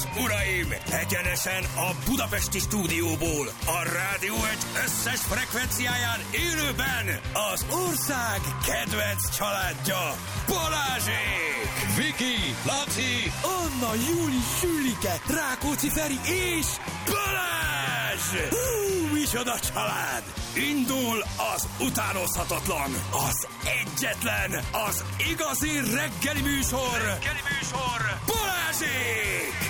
és uraim, egyenesen a budapesti stúdióból, a Rádió Egy összes frekvenciáján élőben az ország kedvenc családja, Balázsék! Viki, Laci, Anna, Júli, Sülike, Rákóczi Feri és Balázs! Micsoda család! Indul az utánozhatatlan, az egyetlen, az igazi reggeli műsor, Balázsék!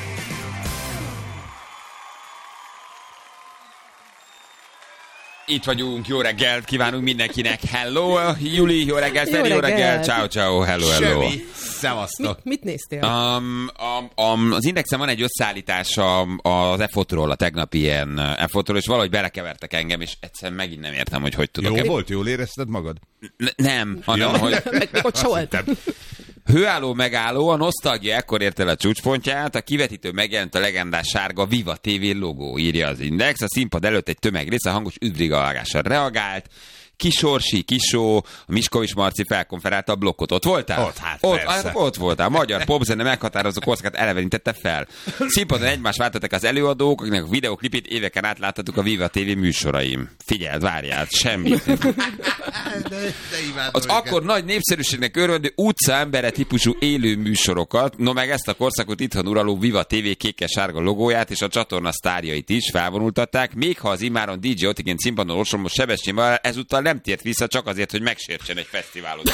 Itt vagyunk, jó reggelt kívánunk mindenkinek, hello, Juli, jó reggelt, Feri, jó reggelt, ciao, ciao, hello, hello. Semmi, szevasztok. Mit néztél? Az Indexen van egy összeállítás az EFOT-ról, a tegnapi ilyen EFOT-ról, és valahogy belekevertek engem, és egyszerűen megint nem értem, hogy tudok. Jó volt, jól érezted magad? Nem, hanem, hogy... Meg ott se volt. Hőálló megálló, a nosztalgia ekkor ért el a csúcspontját, a kivetítő megjelent a legendás sárga Viva TV logó, írja az Index, a színpad előtt egy tömegrész a hangos üdvrigalgással reagált, Kisorsi, Kisó, a Miskovics Marci felkonferálta a blokkot. Ott voltál? Ott, hát persze. Ott voltál. Magyar popzene meghatározó korszakát elevenítette fel. Színpadon egymást váltottak az előadók, akinek a videoklipét éveken át láthattuk a Viva TV műsoraim. Figyeld, várjál, semmi. Az akkor nagy népszerűségnek örvendő utcaembere típusú élő műsorokat, no meg ezt a korszakot itthon uraló Viva TV kékes-sárga logóját és a csatorna sztárjait is felvonultatták, még ha az immáron DJ Otiként színpadon orsomos Sebestyén ezúttal nem tért vissza csak azért, hogy megsértsen egy fesztiválot.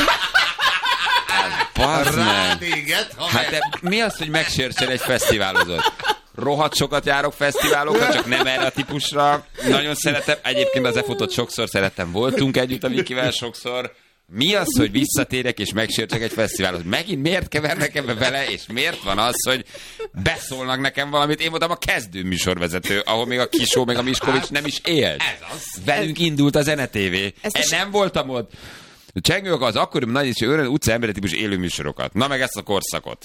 Hát de mi az, hogy megsértsen egy fesztiválozót? Rohadt sokat járok fesztiválokra, csak nem erre a típusra. Nagyon szeretem. Egyébként az EFOT-ot sokszor szerettem. Voltunk együtt a Vikivel sokszor. Mi az, hogy visszatérek és megsértsek egy fesztiválot? Megint miért kevernek ebbe bele, és miért van az, hogy beszólnak nekem valamit? Én voltam a kezdő műsorvezető, ahol még a Kisó, meg a Miskovics nem is élt. Velünk indult a Zene TV. Nem voltam ott. Csengők az akkoriban nagy és öröm utca emberi típus élőműsorokat. Na meg ezt a korszakot.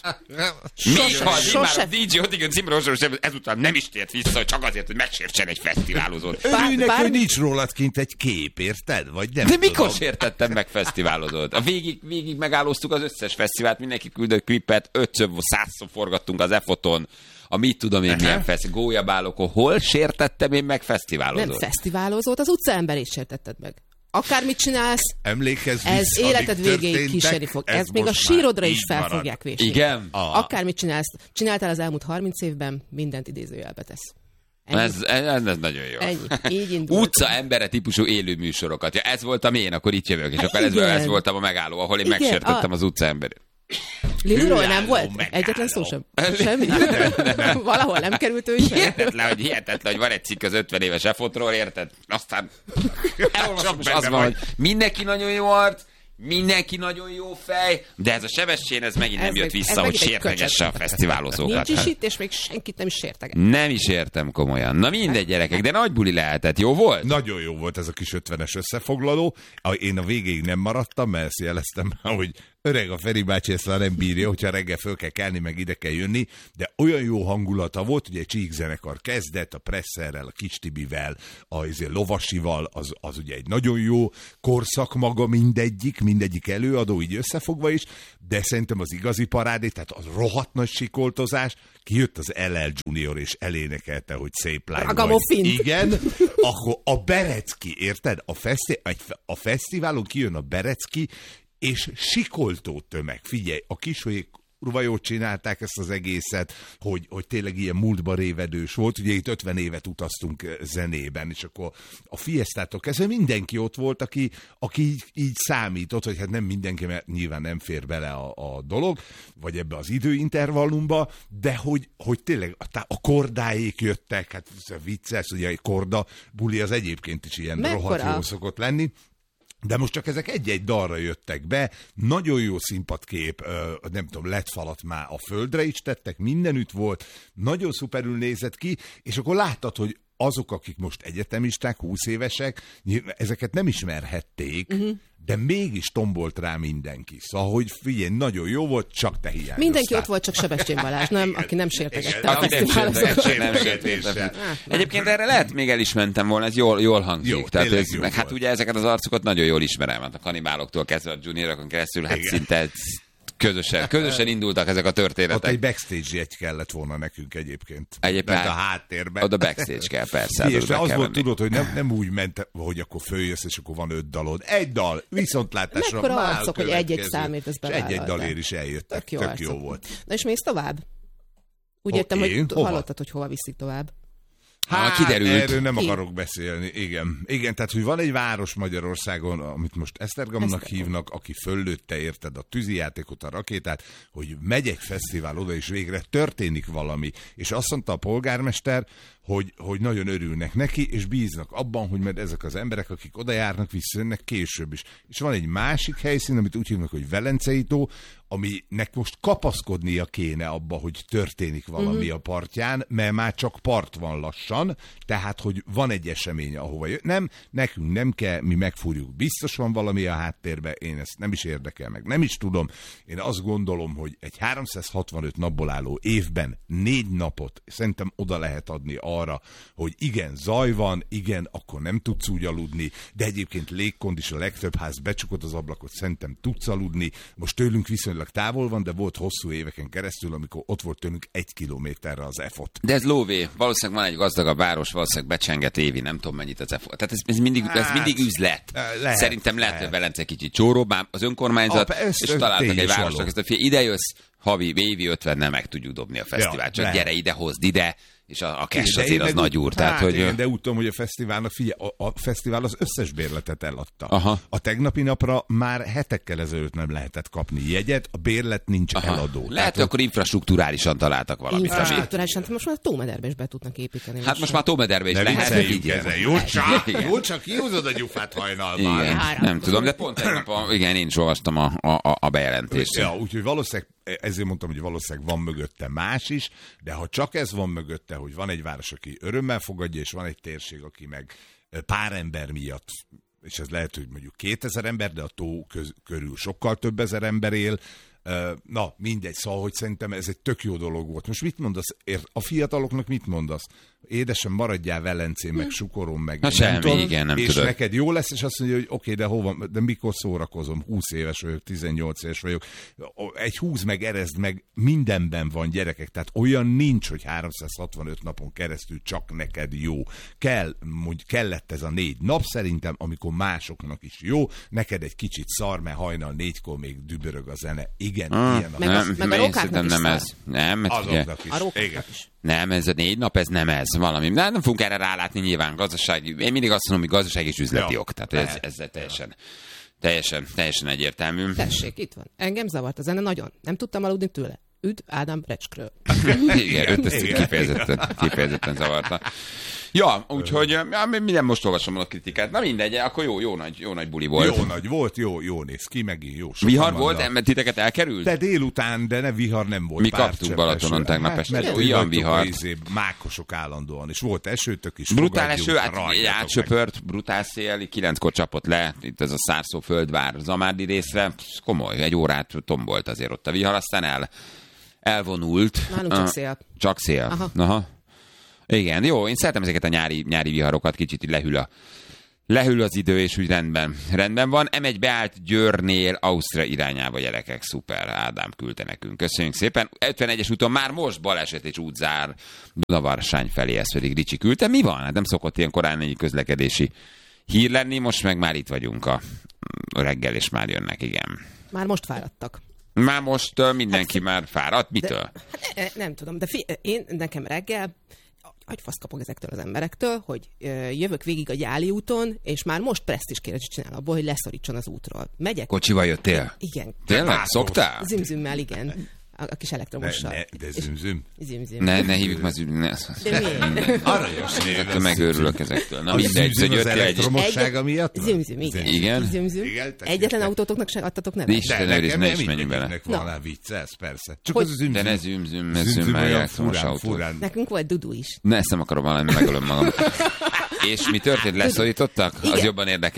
Még ha az immár a DJ Otigen címről ezután nem is tért vissza, csak azért, hogy megsértsen egy fesztiválozót. Örülnek, hogy nincs rólad kint egy kép, érted? Vagy nem. De mikor sértettem meg fesztiválozót? Végig megállóztuk az összes fesztivált, mindenki küldött klipet, 500-100-szor forgattunk az EFOT-on. A mit tudom én milyen gólyabálokon. Hol sértettem én meg fesztiválozót? Nem fesztiválozót, az utcaemberét sértetted meg. Akármit csinálsz, emlékezz vissza, ez életed végéig kísérni fog. Ez még a sírodra is fel fogják vésni. Igen? Akármit csináltál az elmúlt 30 évben, mindent idézőjelbe tesz. Ez nagyon jó. Ennyi. Így indult. Utca embere típusú élő műsorokat. Ja, ez voltam én, akkor itt jövök, és akkor ez voltam a megálló, ahol én megsértettem az utca emberét. Liliról nem volt? Egyetlen szó sem? Semmi? Valahol nem került ő is? Hihetetlen, hogy van egy cikk az 50 éves EFOT-ról, érted? Aztán elolvasom, és az van, hogy mindenki nagyon jó arc, mindenki nagyon jó fej, de ez a Sebestyén, ez megint nem jött vissza, hogy sértegesse a fesztiválozókat. Nincs is itt, és még senkit nem is sérteget. Nem is értem komolyan. Na mindegy, gyerekek, de nagy buli lehetett. Jó volt? Nagyon jó volt ez a kis 50-es összefoglaló. Én a végéig nem maradtam, mert ezt jeleztem, hogy öreg a Feri bácsi ezt már nem bírja, hogyha reggel föl kell kelni, meg ide kell jönni, de olyan jó hangulata volt, ugye egy csíkzenekar kezdett, a Presszerrel, a Kis Tibivel, a Lovasival, az ugye egy nagyon jó korszak maga mindegyik előadó, így összefogva is, de szerintem az igazi parádé, tehát az rohadt nagy sikoltozás, kijött az LL Junior és elénekelte, hogy szép lány vagy. Igen, akkor a Berecki, érted? A fesztiválon kijön a Berecki, és sikoltó tömeg. Figyelj, a Kisóék kurva jót csinálták ezt az egészet, hogy tényleg ilyen múltba révedős volt. Ugye itt 50 évet utaztunk zenében, és akkor a Fiestától kezdve mindenki ott volt, aki így számított, hogy hát nem mindenki, mert nyilván nem fér bele a dolog, vagy ebbe az időintervallumba, de hogy tényleg a kordáék jöttek, hát vicces, ugye egy korda buli az egyébként is ilyen rohadt jó szokott lenni. De most csak ezek egy-egy dalra jöttek be, nagyon jó színpadkép, nem tudom, lett falat már a földre is tettek, mindenütt volt, nagyon szuperül nézett ki, és akkor láttad, hogy azok, akik most egyetemisták, 20 évesek, ezeket nem ismerhették, de mégis tombolt rá mindenki. Szóval, hogy figyelj, nagyon jó volt, csak te hiányoztál. Mindenki ott volt, csak Sebestyén Balázs, nem? Aki nem sértegette a fesztiválozókat. Egyébként erre lehet még el is mentem volna, ez jól hangzik. Jó, tehát ez, meg hát ugye ezeket az arcokat nagyon jól ismerem, hát a Kanibáloktól kezdve a Juniorokon keresztül, hát szinte Közösen indultak ezek a történetek. Ott egy backstage jegy kellett volna nekünk egyébként. Egyébként a háttérben. Oda backstage kell, persze. És az volt, tudod, hogy nem úgy ment, hogy akkor följössz, és akkor van 5 dalod. Egy dal, viszontlátásra. Mekkora arcok, hogy egy-egy számít, ez bevállalta. Egy-egy dalért is eljöttek. Tök jó volt. Na és mész tovább? Úgy értem, hogy hallottad, hogy hova viszik tovább. Hát, kiderült. Erről nem akarok beszélni, igen, tehát, hogy van egy város Magyarországon, amit most Esztergomnak hívnak, aki föllőtte, érted, a tűzijátékot, a rakétát, hogy megy egy fesztivál oda, és végre történik valami. És azt mondta a polgármester, hogy nagyon örülnek neki, és bíznak abban, hogy mert ezek az emberek, akik oda járnak, visszajönnek később is. És van egy másik helyszín, amit úgy hívnak, hogy Velencei tó, aminek most kapaszkodnia kéne abba, hogy történik valami a partján, mert már csak part van lassan, tehát, hogy van egy esemény, ahova nem, nekünk nem kell, mi megfúrjuk. Biztos van valami a háttérben, én ezt nem is érdekel meg, nem is tudom. Én azt gondolom, hogy egy 365 napból álló évben 4 napot szerintem oda lehet adni arra, hogy igen, zaj van, igen, akkor nem tudsz úgy aludni, de egyébként légkond is, a legtöbb ház becsukott az ablakot, szerintem tudsz aludni. Most tőlünk viszonylag távol van, de volt hosszú éveken keresztül, amikor ott volt tőlünk 1 kilométerre az EFOT. De ez lóvé. Valószínűleg van egy gazdagabb város, valószínűleg becsenget évi, nem tudom mennyit az EFOT. Tehát ez mindig üzlet. Szerintem lehet, hogy Velence kicsit csóróbb, már az önkormányzat, és találtak egy városnak ezt a ide jössz, évi 50-nel meg tudjuk dobni a fesztivált. Csak gyere ide, hozd ide, és a cash azért az nagy úr. Tehát, hogy... igen, de úgy tudom, hogy a fesztiválnak, figyelj, a fesztivál az összes bérletet eladta. Aha. A tegnapi napra már hetekkel ezelőtt nem lehetett kapni jegyet, a bérlet nincs eladó. Lehet, hogy akkor infrastrukturálisan találtak valamit. Infrastrukturálisan, most már a Tómederbe is be tudnak építeni. Hát most már Tómederbe is lehet. Jól csak kihúzod a gyufát hajnalban. Igen, nem tudom, de pont tegnap, én is olvastam a bejelentést. Ja, úgyhogy valószínűleg ezért mondtam, hogy valószínűleg van mögötte más is, de ha csak ez van mögötte, hogy van egy város, aki örömmel fogadja, és van egy térség, aki meg pár ember miatt, és ez lehet, hogy mondjuk 2000 ember, de a tó körül sokkal több ezer ember él, na, mindegy, szóval, hogy szerintem ez egy tök jó dolog volt. Most mit mondasz? A fiataloknak mit mondasz? Édesem, maradjál Velencén, meg Sukoron, meg nem semmi, tudom, igen, nem és tudod. Neked jó lesz, és azt mondja, hogy oké, de hova, de mikor szórakozom? 20 éves vagyok, 18 éves vagyok. Egy 20 meg erezd meg, mindenben van, gyerekek. Tehát olyan nincs, hogy 365 napon keresztül csak neked jó. Kellett ez a 4 nap szerintem, amikor másoknak is jó. Neked egy kicsit szar, mert hajnal 4-kor még dübörög a zene. Igen, ilyen a meg a rokáknak is nem ez. Nem, azoknak is. A rokáknak is. Nem, ez a 4 nap, ez nem ez valami. Nem fogunk erre rálátni nyilván gazdasági. Én mindig azt mondom, hogy gazdasági és üzleti ok. Tehát ez teljesen egyértelmű. Tessék, itt van. Engem zavart a zene nagyon. Nem tudtam aludni tőle. Üdv Ádám Recskről. Igen, őt ezt kifejezetten zavarta. Ja, úgyhogy minden most olvasom a kritikát. Na mindegy, akkor jó nagy buli volt. Jó nagy volt, jó néz ki, megint jó. Vihar volt, mert titeket elkerült? De délután, de vihar nem volt. Mi kaptunk Balatonon tegnap este. Olyan vihar. Mákosok állandóan, és volt esőtök is. Brutál eső, átsöpört, brutál szél, 9-kor csapott le, itt ez a Szárszó Földvár Zamárdi részre. Komoly, egy órát tombolt azért ott a vihar, aztán elvonult. Nálunk csak szél. Csak szél. Aha. Igen, jó, én szeretem ezeket a nyári viharokat, kicsit így lehűl az idő, és úgy rendben van. M1 beállt Győrnél Ausztria irányába, gyerekek, szuper, Ádám küldte nekünk. Köszönjük szépen. 51-es úton már most baleset és útzár Dunavarsány felé, ezt pedig Ricsi küldte. Mi van? Hát nem szokott ilyen korán egy közlekedési hír lenni, most meg már itt vagyunk a reggel, és már jönnek, igen. Már most fáradtak. Már most mindenki már fáradt? Mitől? Nem tudom, de nekem reggel agyfaszt kapok ezektől az emberektől, hogy jövök végig a Gyáli úton, és már most presztízskérdést csinál abból, hogy leszorítson az útról. Megyek. Kocsival jöttél? Igen. Tényleg? Szoktál? Zümzümmel, igen. A kis elektromossal. De zümzüm? Zümzüm. Ne hívjuk már zümzüm. Aranyos név. Megőrülök ezektől. Na mindegy, zümzüm az elektromossága miatt? Zümzüm, igen. Zümzüm. Egyetlen autótoknak se adtatok nevet? Isten őriz, ne is menjünk bele. Van viccelsz, persze. Csak az a zümzüm. De ne zümzüm, már elektromos autó. Nekünk volt Dudu is. Ne, ezt nem akarom valami, megölöm magam. És mi történt? Leszorítottak? Az jobban érdekel.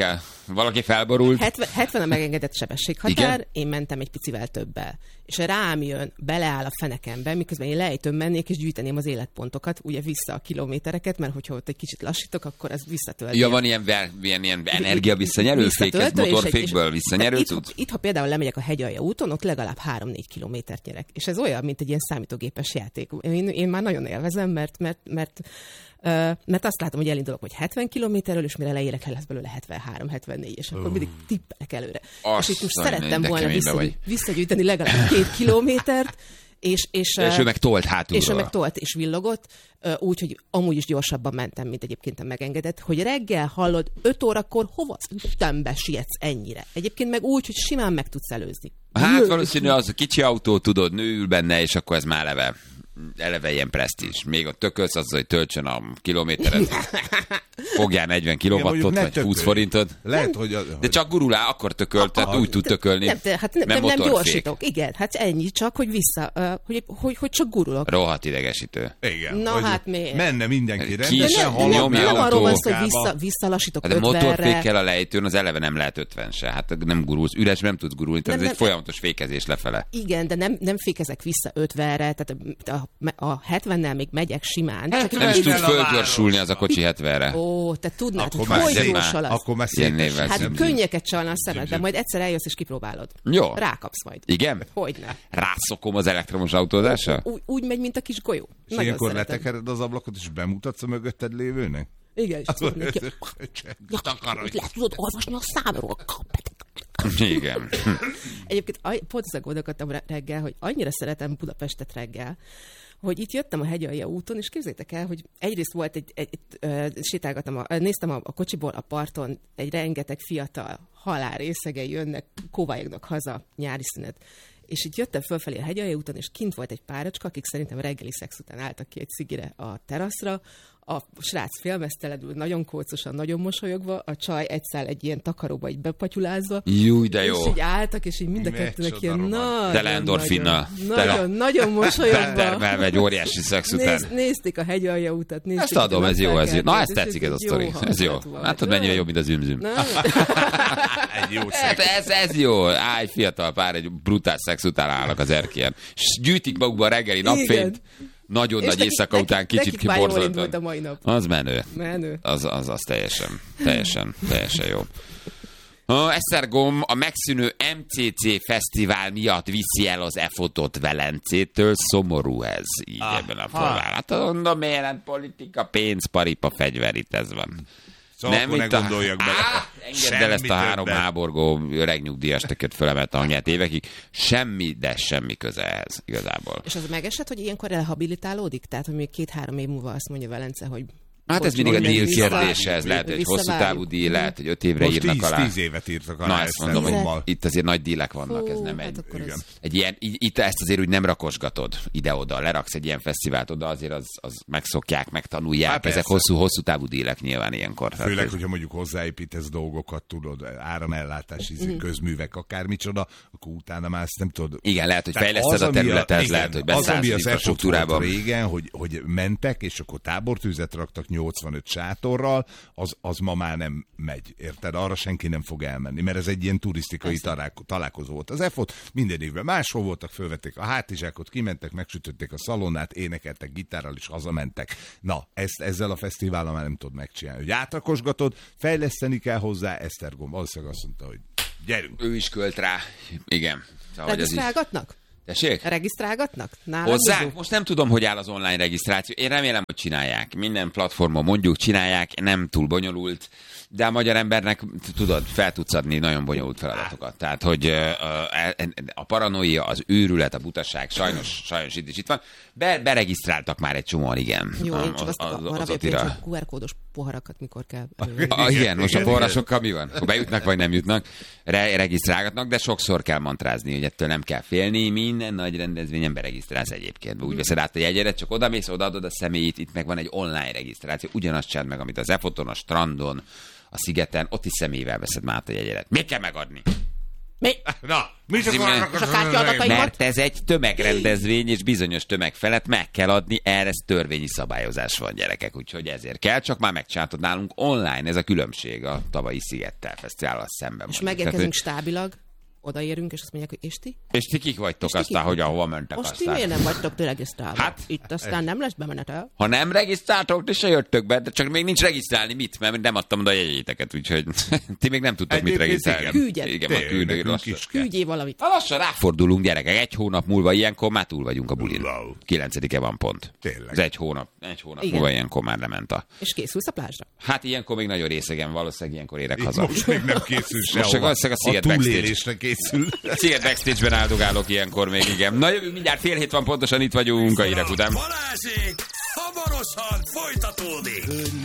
Valaki felborult. 70 a megengedett sebességhatár, én mentem egy picivel többel. És rám jön, beleáll a fenekembe, miközben én lejtőn mennék, és gyűjteném az életpontokat, ugye vissza a kilométereket, mert hogyha ott egy kicsit lassítok, akkor az visszatölti. Ja, van ilyen energia visszanyerő fék, ez motorfékből visszanyerő cucc? Itt, ha például lemegyek a hegyalja úton, ott legalább 3-4 kilométert nyerek. És ez olyan, mint egy ilyen számítógépes játék. Én már nagyon élvezem, mert azt látom, hogy elindulok, hogy 70 kilométerről, és mire leérek, lesz belőle 73-74, és akkor mindig tippelek előre. És itt most szerettem volna visszagyűjteni legalább 2 kilométert, és ő meg tolt hátulról. És ő meg tolt és villogott, úgyhogy amúgy is gyorsabban mentem, mint egyébként a megengedett, hogy reggel hallod 5 órakor hova Istenbe sietsz ennyire. Egyébként meg úgy, hogy simán meg tudsz előzni. Hát valószínű az a kicsi autó, tudod, nő ül benne, és akkor ez már eleve ilyen presztízs. Még a tökölsz azzal, hogy töltsön a kilométeret. Fogjál 40 kilowattot, vagy 20 forintot. Lehet, hogy de csak gurulál, akkor tököl, tehát úgy tud tökölni. Nem gyorsítok. Igen, hát ennyi csak, hogy hogy csak gurulok. Rohadt idegesítő. Igen. Na hát miért? Menne mindenki rendesen, nem arról van szó, hogy visszalassítok 50-re. De motorfékkel a lejtőn az eleve nem lehet 50 se. Hát nem gurulsz, üres nem tudsz gurulni, tehát ez egy folyamatos fékezés lefele. Igen, de nem fékezek vissza 50-re, tehát a 70-nel még megyek simán. Nem is tud fölgyorsulni az a kocsi 70-re. Ó, te tudnád, hogy gyorsul az. Akkor már szépen. Hát könnyeket csalna a szemedben, majd egyszer eljössz és kipróbálod. Jó. Rákapsz majd. Igen? Hogyne. Rászokom az elektromos autózásra? Úgy megy, mint a kis golyó. És ilyenkor letekered az ablakot, és bemutatsz a mögötted lévőnek? Igen, és tudod neki. Le tudod olvasni a számról. Igen. Egyébként pont ezzel gondolkodtam reggel, hogy annyira szeretem Budapestet reggel, hogy itt jöttem a hegyalja úton, és képzeljétek el, hogy egyrészt volt sétálgattam, néztem a kocsiból a parton, egy rengeteg fiatal halálrészegei jönnek, kóvályognak haza nyári szünet. És itt jöttem fölfelé a hegyalja úton, és kint volt egy párocska, akik szerintem reggeli szex után álltak ki egy cigire a teraszra. A srác félmeztelenül, nagyon kócosan, nagyon mosolyogva, a csaj egyszer egy ilyen takaróba így bepatyulázva. Júj, de jó. És így álltak, és így mind a kettőnek ilyen nagyon mosolyogva. Termelve egy óriási szex után. Nézték a hegyalja utat. Ezt adom, ez jó. Na, ezt tetszik ez a sztori. Ez jó. Látod, mennyire jobb, mint az zümzüm. Egy jó szex. Ez jó. Egy fiatal pár egy brutál szex után állnak az erkélyen. És gyűjtik magukba a reggeli napfényt. Nagyon nagy éjszaka után kicsit kiborzoltan. Az menő. Az teljesen jó. Esztergom a megszűnő MCC fesztivál miatt viszi el az e-fotót Velencétől, szomorú ez így ebben a formában. Hát mondom, miért politika, pénz, paripa, fegyver, itt ez van. Szóval nem ne gondoljak bele. Engedd el ezt a 3 háborgó öreg nyugdíjas tököt fölemelt a hangját évekig. Semmi, de semmi köze ehhez igazából. És az megesett, hogy ilyenkor rehabilitálódik? Tehát, hogy még 2-3 év múlva azt mondja Velence, hogy hát ez mindig a díl kérdése, ez lehet, hogy hosszú távú díl, lehet, hogy 5 évre írnak alá. 10 évet írtak alá. Na, ezt mondom, hogy itt azért nagy dílek vannak, ez nem egy ilyen, itt ezt azért úgy nem rakosgatod ide-oda, leraksz egy ilyen fesztivált oda, azért az megszokják, megtanulják, hát ezek hosszú távú dílek nyilván ilyenkor. Főleg, hogyha mondjuk hozzáépítesz dolgokat, tudod, áramellátás, közművek, akármicsoda, akkor utána már ezt nem tudod. Igen, lehet, hogy fejleszted a területet, lehet, hogy beszállsz az infrastruktúrában. Régen, hogy mentek, és akkor tábortűzet raktak 85 sátorral, az ma már nem megy, érted? Arra senki nem fog elmenni, mert ez egy ilyen turisztikai találkozó volt. Az EFOT minden évben máshol voltak, fölvették a hátizsákot, kimentek, megsütötték a szalonnát, énekeltek gitárral és hazamentek. Na, ezzel a fesztivállal már nem tudod megcsinálni. Hogy átrakosgatod, fejleszteni kell hozzá, Esztergom valószínűleg azt mondta, hogy gyerünk. Ő is költ rá. Igen. Regisztrálgatnak? Tessék? Regisztrálgatnak? Hozzánk? Most nem tudom, hogy áll az online regisztráció. Én remélem, hogy csinálják. Minden platformon mondjuk csinálják, nem túl bonyolult, de a magyar embernek, tudod, fel tudsz adni nagyon bonyolult feladatokat. Tehát, hogy a paranoia, az őrület, a butaság sajnos itt van. Beregisztráltak már egy csomóan, igen. Jó, én csak azt arra hogy QR kódos poharakat mikor kell. Igen, most a poharasokkal mi van? Bejutnak, vagy nem jutnak? Regisztrálgatnak, de sokszor kell mantrázni, hogy ettől nem kell félni. Minden nagy rendezvényen beregisztrálsz egyébként. Úgy veszed át a jegyedet, csak odamész, odaadod a személyit, itt meg van egy online regisztráció. Ugyanazt csináld meg, amit az e-foton, a strandon, a szigeten, ott is személyvel veszed már át a jegyedet. Még kell megadni? Mi? Na, mi csak Mert ez egy tömegrendezvény, és bizonyos tömeg felett meg kell adni, erre törvényi szabályozás van, gyerekek, úgyhogy ezért kell, csak már megcsináltad nálunk online, ez a különbség a tavalyi Szigettel Fesztivállal szemben. És megérkezünk stábilag, odaérünk, és azt mondják, hogy és ti? És ti kik vagytok aztán, hogy ahova mentek most aztán? Most ti miért nem vagytok regisztrálva? Hát, itt aztán nem lesz bemenetel. Ha nem regisztráltok, ti se jöttök be, de csak még nincs regisztrálni mit, mert nem adtam oda a jegyéteket, úgyhogy ti még nem tudtok mit regisztrálni. Küldjet. Igen, küldjél valamit. Lassan ráfordulunk, gyerekek, 1 hónap múlva ilyenkor már túl vagyunk a bulin. 9-e van pont. Tényleg. Ez 1 hónap múlva ilyenkor már lement a... És készülsz a plázsra? Hát ilyenkor még nagyon részegen, valószínűleg ilyenkor érek haza. Most még nem készül sehova. A túlélésre készül. Backstage-ben áldogálok ilyenkor még, igen. Na jövünk mindjárt 6:30 pontosan, itt vagyunk a hírek után. Balázsék, hamarosan folytatódik.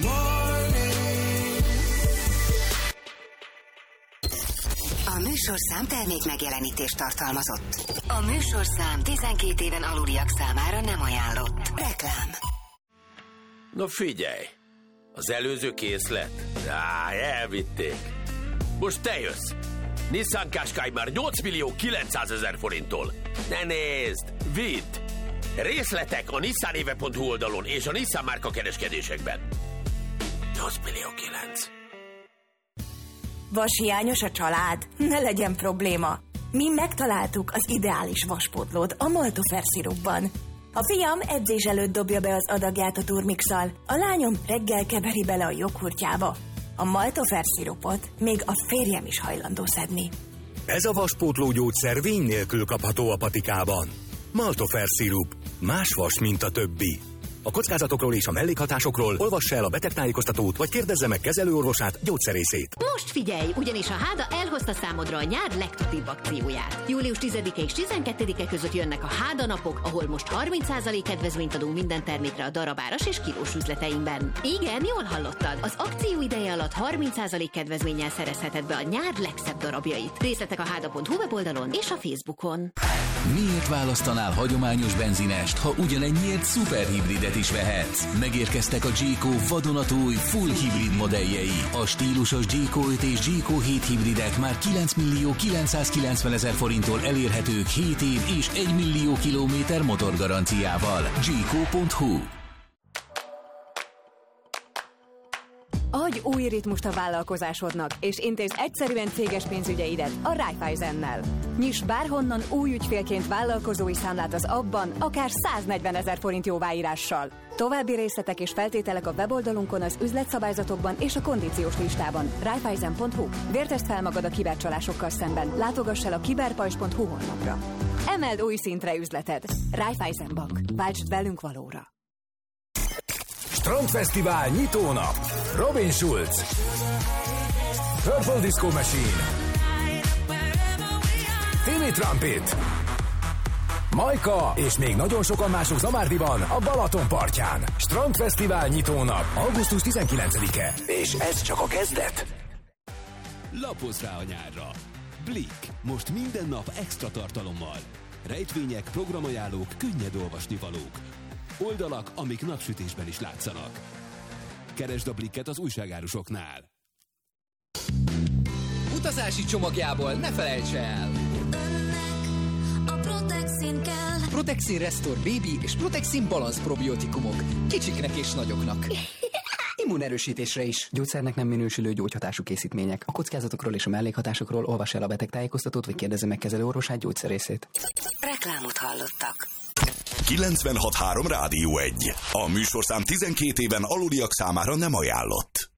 A műsorszám termék megjelenítést tartalmazott. A műsorszám 12 éven aluliak számára nem ajánlott. Reklám. Na figyelj, az előző készlet? Elvitték. Most te jössz. Nissan Qashqai már 8.900.000 forinttól. Ne nézd, vidd! Részletek a nissanéve.hu oldalon és a Nissan márka kereskedésekben. 8.900.000. Vashiányos a család? Ne legyen probléma. Mi megtaláltuk az ideális vaspótlót a Maltofer szirupban. A fiam edzés előtt dobja be az adagját a turmixal, a lányom reggel keveri bele a joghurtjába. A Maltofer szirupot még a férjem is hajlandó szedni. Ez a vaspótló gyógyszer vény nélkül kapható a patikában. Maltofer szirup. Más vas, mint a többi. A kockázatokról és a mellékhatásokról olvassa el a betegtájékoztatót, vagy kérdezze meg kezelőorvosát, gyógyszerészét. Most figyelj, ugyanis a Háda elhozta számodra a nyár legtutibb akcióját. Július 10-e és 12-e között jönnek a Háda napok, ahol most 30% kedvezményt adunk minden termékre a darabáras és kilós üzleteinkben. Igen, jól hallottad. Az akció ideje alatt 30% kedvezménnyel szerezheted be a nyár legszebb darabjait. Részletek a háda.hu weboldalon és a Facebookon. Miért választanál hagyományos benzinest, ha ugyanennyiért szuperhibridet is vehetsz? Megérkeztek a Jayco vadonatúj full hibrid modelljei. A stílusos Jayco 5 és Jayco 7 hibridek már 9.990.000 forinttól elérhetők 7 év és 1 millió kilométer motorgaranciával. Jayco.hu. Adj új ritmust a vállalkozásodnak, és intézd egyszerűen céges pénzügyeidet a Raiffeisennel. Nyiss bárhonnan új ügyfélként vállalkozói számlát az appban, akár 140.000 forint jóváírással. További részletek és feltételek a weboldalunkon, az üzletszabályzatokban és a kondíciós listában. Raiffeisen.hu. Vértesd fel magad a kibercsalásokkal szemben. Látogass el a kiberpajzs.hu honlapra. Emeld új szintre üzleted. Raiffeisen Bank. Váltsd velünk valóra. Strandfesztivál nyitónap. Robin Schulz, Purple Disco Machine, Timmy Trumpet, Majka és még nagyon sokan mások Zamárdiban a Balaton partján. Strandfesztivál nyitónap. Augusztus 19-e. És ez csak a kezdet. Lapozz rá a nyárra. Blick. Most minden nap extra tartalommal. Rejtvények, programajánlók, könnyed olvasnivalók. Oldalak, amik napsütésben is látszanak. Keresd a Blicket az újságárusoknál. Utazási csomagjából ne felejts el! A Protexin kell. Protexin Restore Baby és Protexin Balance probiotikumok. Kicsiknek és nagyoknak. Immunerősítésre is. Gyógyszernek nem minősülő gyógyhatású készítmények. A kockázatokról és a mellékhatásokról olvass el a betegtájékoztatót, vagy kérdezze meg kezelőorvosát, gyógyszerészét. Reklámot hallottak. 96.3 Rádió 1. A műsorszám 12 éven aluliak számára nem ajánlott.